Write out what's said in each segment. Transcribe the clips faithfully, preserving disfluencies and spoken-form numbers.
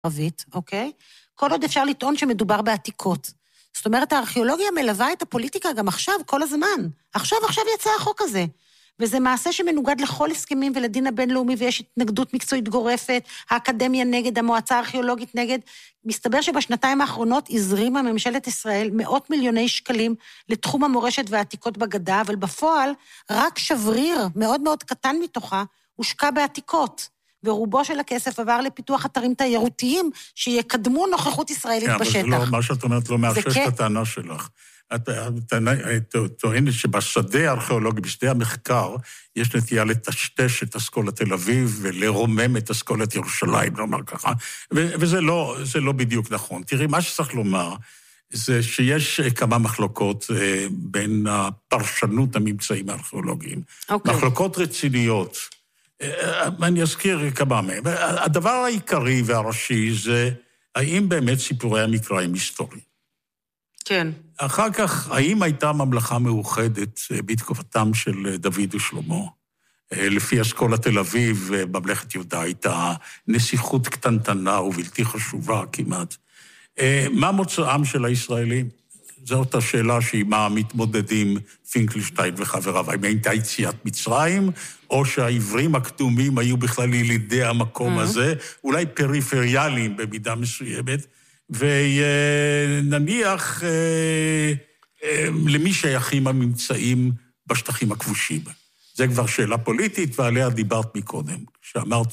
ערבית, אוקיי? כל עוד אפשר לטעון שמדובר בעתיקות. זאת אומרת, הארכיאולוגיה מלווה את הפוליטיקה גם עכשיו, כל הזמן. עכשיו, עכשיו יצא החוק הזה. וזה מעשה שמנוגד לכל הסכמים ולדין הבינלאומי, ויש התנגדות מקצועית גורפת, האקדמיה נגד, המועצה הארכיאולוגית נגד. מסתבר שבשנתיים האחרונות הזרימה ממשלת ישראל מאות מיליוני שקלים לתחום המורשת והעתיקות בגדה, אבל בפועל רק שבריר מאוד מאוד קטן מתוכה הושקע בעתיקות. ורובו של הכסף עבר לפיתוח אתרים תיירותיים שיקדמו נוכחות ישראלית כן, בשטח. אבל לא, מה שאת אומרת לא מאפשר את הטענה שלך. את טוענת שבשדה הארכיאולוגי, בשדה המחקר, יש נטייה לטשטש את אסכולת תל אביב ולרומם את אסכולת ירושלים, נאמר ככה, וזה לא, זה לא בדיוק נכון. תראי, מה שצריך לומר, זה שיש כמה מחלוקות בין הפרשנות הממצאים הארכיאולוגיים. Okay. מחלוקות רציניות. אני אזכיר כמה מהם. הדבר העיקרי והראשי זה, האם באמת סיפורי המקרא הם היסטוריים? כן. אחר כך, האם הייתה ממלכה מאוחדת בתקופתם של דוד ושלמה? לפי אסכולה תל אביב, ממלכת יהודה הייתה נסיכות קטנטנה ובלתי חשובה כמעט. מה מוצאם של הישראלים? זאת השאלה שעימה מתמודדים פינקלשטיין וחבריו. האם הייתה יציאת מצרים, או שהעברים הקדומים היו בכלל ילידי המקום הזה, אולי פריפריאליים במידה מסוימת, ונניח למי שייכים הממצאים בשטחים הכבושים. זה כבר שאלה פוליטית, ועליה דיברת מקודם, שאמרת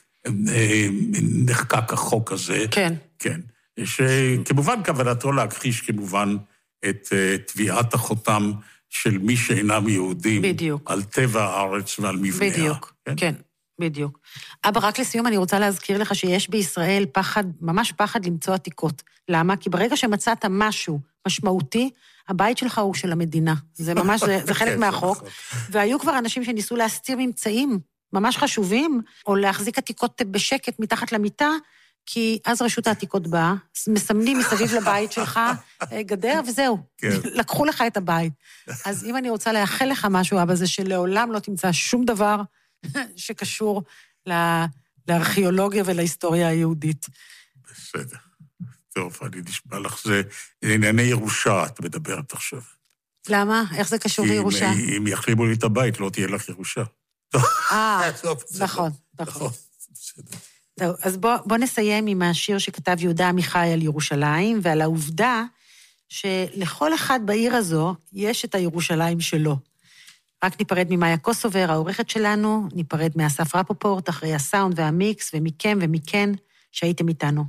שנחקק החוק הזה. כן. כן. שכמובן כוונתו להכחיש כמובן את תביעת החותם של מי שאינם יהודים. בדיוק. על טבע הארץ ועל מבניה. בדיוק, כן? כן, בדיוק. אבא, רק לסיום אני רוצה להזכיר לך שיש בישראל פחד, ממש פחד למצוא עתיקות. למה? כי ברגע שמצאת משהו משמעותי, הבית שלך הוא של המדינה. זה ממש, זה, זה חלק מהחוק. והיו כבר אנשים שניסו להסתיר ממצאים ממש חשובים, או להחזיק עתיקות בשקט מתחת למיטה, כי אז רשות העתיקות באה, מסמנים מסביב לבית שלך גדר, וזהו. כן. לקחו לך את הבית. אז אם אני רוצה לאחל לך משהו, אבא, זה שלעולם לא תמצא שום דבר שקשור לארכיאולוגיה ולהיסטוריה היהודית. בסדר. טוב, אני נשמע לך, זה ענייני ירושה, את מדברת עכשיו. למה? איך זה קשור לירושה? אם יחריבו לי את הבית, לא תהיה לך ירושה. אה, נכון, נכון. בסדר. טוב, אז בוא, בוא נסיים עם השיר שכתב יהודה עמיחי על ירושלים, ועל העובדה שלכל אחד בעיר הזו יש את הירושלים שלו. רק ניפרד ממאיה קוסובר, העורכת שלנו, ניפרד מאסף רפופורט, אחרי הסאונד והמיקס, ומכם ומכן שהייתם איתנו.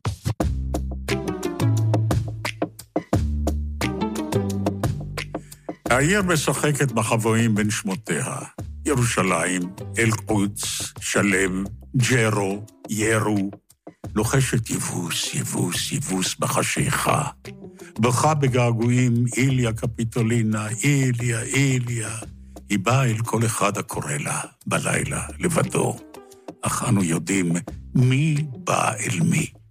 העיר משחקת בחבואים בין שמותיה. ירושלים, אל-קודס, שלם, ג'רו, ירו, לוחשת יבוס, יבוס, יבוס בחשיכה. בכה בגעגועים, איליה קפיטולינה, איליה, איליה. היא באה אל כל אחד הקורא לה בלילה, לבדו. אך אנו יודעים מי בא אל מי.